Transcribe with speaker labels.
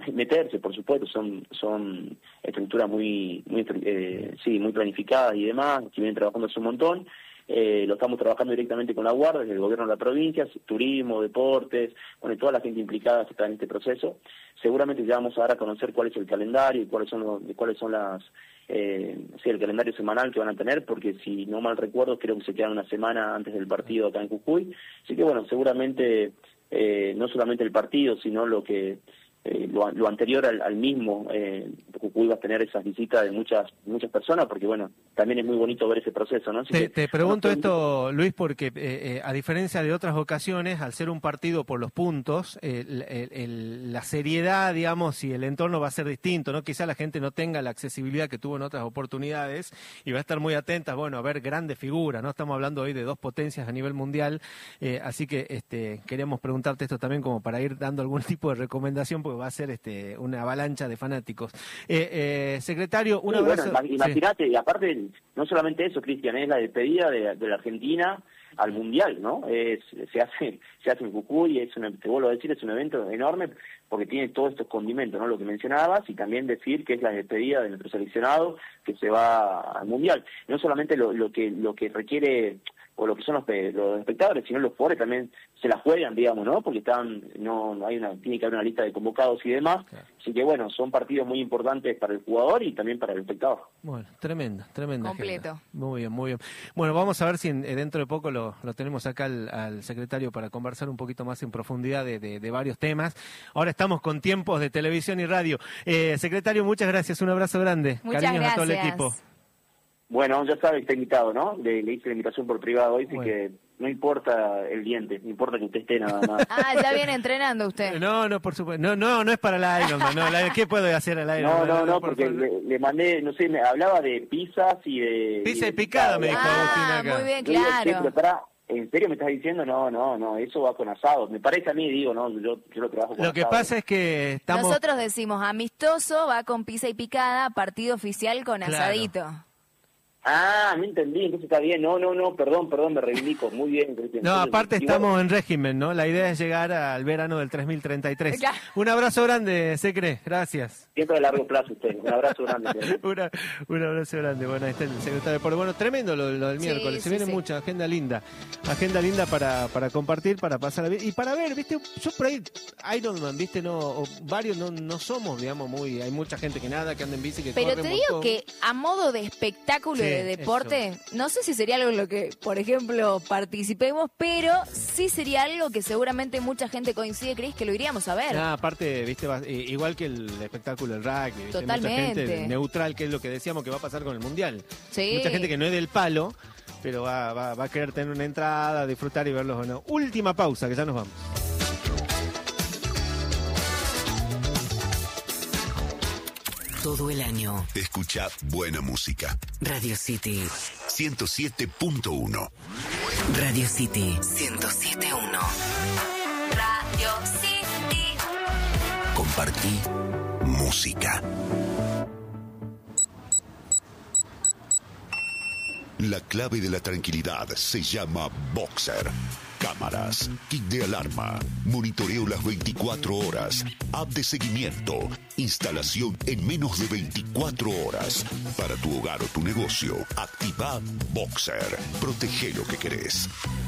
Speaker 1: meterse, por supuesto, son estructuras muy planificadas y demás, que vienen trabajando hace un montón. Lo estamos trabajando directamente con la Guardia, desde el gobierno de la provincia, turismo, deportes, bueno, y toda la gente implicada que está en este proceso. Seguramente ya vamos a dar a conocer cuál es el calendario y cuáles son las el calendario semanal que van a tener, porque si no mal recuerdo, creo que se quedan una semana antes del partido acá en Jujuy. Así que bueno, seguramente no solamente el partido, sino lo anterior al mismo, Jujuy va a tener esas visitas de muchas personas, porque bueno, también es muy bonito ver ese proceso, ¿no? Así
Speaker 2: te pregunto esto, Luis, porque a diferencia de otras ocasiones, al ser un partido por los puntos, la seriedad, digamos, y el entorno va a ser distinto, ¿no? Quizá la gente no tenga la accesibilidad que tuvo en otras oportunidades y va a estar muy atenta, bueno, a ver grandes figuras, ¿no? Estamos hablando hoy de dos potencias a nivel mundial, así que queríamos preguntarte esto también como para ir dando algún tipo de recomendación, porque va a ser una avalancha de fanáticos. Secretario, un abrazo.
Speaker 1: Bueno, imagínate, y aparte, no solamente eso, Cristian, es la despedida de la Argentina al Mundial, ¿no? Se hace en Jujuy, te vuelvo a decir, es un evento enorme, porque tiene todos estos condimentos, ¿no? Lo que mencionabas, y también decir que es la despedida de nuestro seleccionado que se va al Mundial. No solamente lo que requiere, o lo que son los espectadores, sino los jugadores también se la juegan, digamos, ¿no? Porque tiene que haber una lista de convocados y demás. Claro. Así que bueno, son partidos muy importantes para el jugador y también para el espectador.
Speaker 2: Bueno, tremenda.
Speaker 3: Completo.
Speaker 2: Agenda. Muy bien. Bueno, vamos a ver si dentro de poco lo tenemos acá al secretario para conversar un poquito más en profundidad de varios temas. Ahora estamos con tiempos de televisión y radio. Secretario, muchas gracias, un abrazo grande.
Speaker 3: Muchas
Speaker 2: Cariños
Speaker 3: gracias
Speaker 2: a todo el equipo.
Speaker 1: Bueno, ya sabe, está invitado, ¿no? Le hice la invitación por privado hoy, así que no importa el diente, no importa que usted esté nada más.
Speaker 3: Ya viene entrenando usted.
Speaker 2: No, por supuesto. No es para el Ironman, no. ¿Qué puede hacer el Ironman?
Speaker 1: No, porque le mandé, no sé, me hablaba de pizzas y de...
Speaker 2: Pizza y picada, me dijo Agustín acá.
Speaker 3: Muy bien, claro.
Speaker 1: ¿En serio me estás diciendo? No, eso va con asado. Me parece a mí, yo lo trabajo con
Speaker 2: Lo que
Speaker 1: asado.
Speaker 2: pasa es que estamos...
Speaker 3: Nosotros decimos amistoso, va con pizza y picada, partido oficial con asadito.
Speaker 1: No entendí, entonces está bien. No, perdón, me reivindico. Muy bien, Cristian.
Speaker 2: No, aparte estamos en régimen, ¿no? La idea es llegar al verano del 3033. Claro. Un abrazo grande, Secre, gracias.
Speaker 1: Siempre a largo plazo usted. Un abrazo grande.
Speaker 2: Un abrazo grande. Bueno, ahí está el secretario de Deportes. Bueno, tremendo lo del miércoles. Se viene mucha agenda linda. Agenda linda para compartir, para pasar bien. Y para ver, ¿viste? Yo por ahí, Ironman, ¿viste? Varios no somos, digamos, hay mucha gente que nada, que anda en bici, que
Speaker 3: pero
Speaker 2: corre
Speaker 3: te digo que a modo de espectáculo de deporte, eso. No sé si sería algo en lo que, por ejemplo, participemos, pero sí sería algo que seguramente mucha gente coincide, Cris, que lo iríamos a ver.
Speaker 2: Aparte, ¿viste? Igual que el espectáculo del rugby, ¿viste?
Speaker 3: Totalmente.
Speaker 2: Mucha gente neutral, que es lo que decíamos que va a pasar con el Mundial.
Speaker 3: Sí.
Speaker 2: Mucha gente que no es del palo, pero va a querer tener una entrada, disfrutar y verlos o no. Última pausa, que ya nos vamos.
Speaker 4: Todo el año.
Speaker 5: Escucha buena música.
Speaker 4: Radio City
Speaker 5: 107.1.
Speaker 4: Radio City 107.1.
Speaker 3: Radio City.
Speaker 5: Compartí música. La clave de la tranquilidad se llama Boxer. Cámaras, kit de alarma, monitoreo las 24 horas, app de seguimiento, instalación en menos de 24 horas. Para tu hogar o tu negocio, activa Boxer. Protege lo que querés.